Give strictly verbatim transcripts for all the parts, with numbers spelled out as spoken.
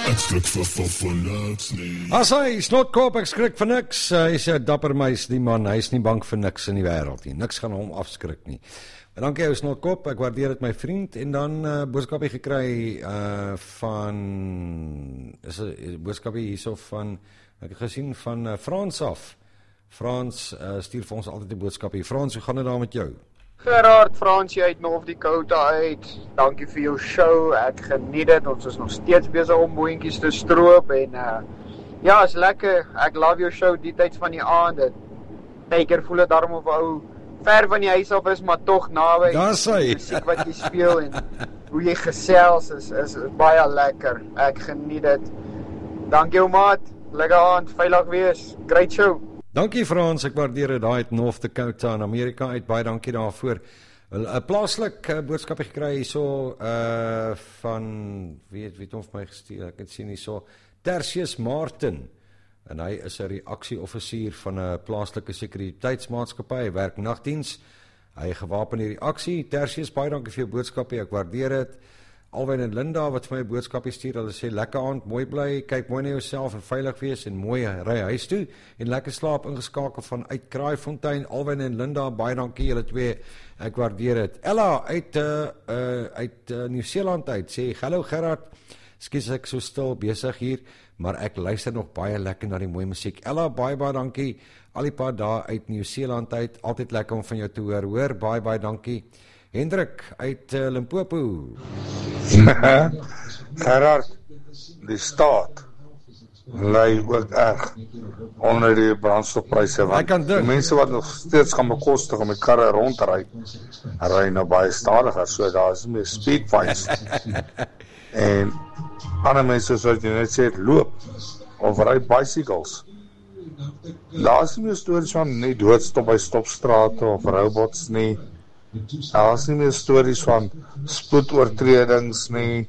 Ek skrik vir vir vir niks nie. As hy snotkop, ek skrik vir niks. Hy is 'n dapper meis, die man. Hy is nie bang vir niks in die wêreld nie. Niks gaan hom afskrik nie. En dankie ou snotkop, ek waardeer dit my vriend. En dan uh, boodskapie gekry uh, van is 'n boodskapie hierso van ek het gesien van uh, Frans af. Frans uh, stuur vir ons altyd 'n boodskap hier. Frans, hoe gaan dit daar met jou? Gerard, Fransie uit North Dakota uit. Dankie vir jou show. Ek geniet dit. Ons is nog steeds besig om boontjies te stroop en uh ja, is lekker. Ek love jou show die tyd van die aand. Partykeer voel dit daarom of ou ver van die huis af is, maar tog naby. Daar's hy. Musiek wat jy speel en hoe jy gesels is is, is baie lekker. Ek geniet dit. Dankie ou maat. Lekker aand, veilig wees. Great show. Dankie Frans, ek waardeer dit daai uit North Dakota in Amerika uit. Baie dankie daarvoor. 'n Plaaslik uh, boodskap gekry hierso uh van wie het wie het hom vir my gestuur? Ek het sien hierso Tertius Martin. En hy is 'n reaksieoffisier van 'n plaaslike sekuriteitsmaatskappy. Hy werk nagdiens. Hy gewapen hierdie aksie. Tertius, baie dankie vir jou boodskapie. Ek waardeer dit. Alwyn en Linda wat vir my 'n boodskapie stuur, hulle sê lekker aand, mooi bly, kyk mooi na jouself en veilig wees en mooi ry huis toe en lekker slaap ingeskakel van uit Kraaifontein. Alwyn en Linda, baie dankie julle twee. Ek waardeer dit. Ella uit uh, uh uit uh, Nieu-Seeland uit sê hallo Gerard. Skus ek so stil besig hier, maar ek luister nog baie lekker na die mooi musiek. Ella, baie baie dankie. Al die paar dae uit Nieu-Seeland uit, altyd lekker om van jou te hoor. Hoor, baie baie dankie. Hendrik uit uh, Limpopo. Gerard, die staat lei ook erg onder die brandstofpryse, want die mense wat nog steeds gaan bekostig om die karre rond te ry, ry nou baie stadiger, so daar is meer speed fines. En ander mense, soos jy net sê, loop of ry bicycles. Daar is nie meer stories van nie doodstop by stopstrate of robots nie. Daar is nie meer stories van spoedoortredings nie.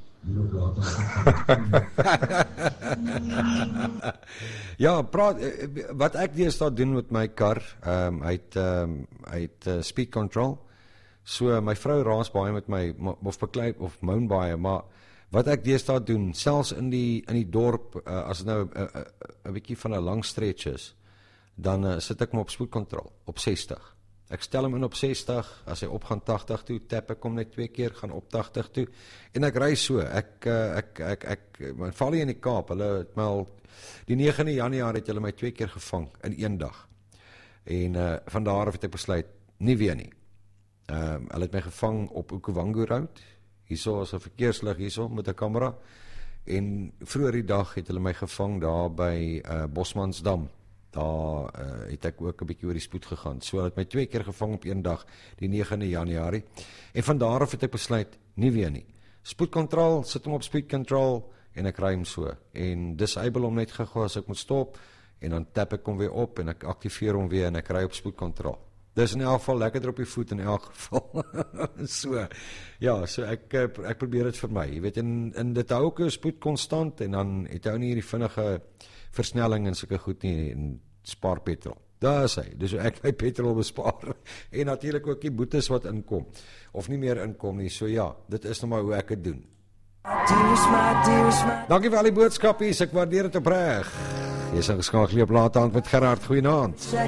Ja, praat, wat ek deesdae doen met my kar, um, uit, um, uit uh, speed control, so my vrou raas baie met my, of beklei, of moan baie, maar wat ek deesdae doen, selfs in die, in die dorp, uh, as het nou een uh, uh, bietjie van 'n lang stretch is, dan uh, sit ek hom op spoed control, op sestig. Ek stel hom in op sestig, as hy opgaan tagtig toe, tap ek hom net twee keer, gaan op tagtig toe, en ek ry so, ek, ek, ek, ek, ek val hier in die Kaap, hulle het my al, die negende Januarie het hulle my twee keer gevang, in een dag, en uh, van daar af het ek besluit, nie weer nie, um, hulle het my gevang op Okavango Road, hierso is 'n verkeerslig hierso, met 'n kamera, en vroeër die dag het hulle my gevang daar by uh, Bosmansdam, daar uh, het ek ook 'n bietjie oor die spoed gegaan. So het my twee keer gevang op een dag, die negende Januarie. En van daar af het ek besluit, nie weer nie. Spoedkontrol, sit hom op speedkontrol en ek ry hom so. En disable hom net gou as ek moet stop en dan tap ek hom weer op en ek aktiveer hom weer en ek ry op spoedkontrol. Dis in elk geval lekkerder op die voet in elk geval. so, ja, so ek, ek probeer dit vir my. Jy weet, en, en dit hou ook jou spoed konstant en dan het hy nie hierdie vinnige versnelling en sulke goed nie en spaar petrol. Daar is hy, dus ek my petrol bespaar en natuurlik ook die boetes wat inkom of nie meer inkom nie, so ja, dit is nou maar hoe ek dit doen. Dankie vir al die boodskapies, ek waardeer dit opreg. Jy is ingeskakel op Laat Aand met Gerard, goeienaand.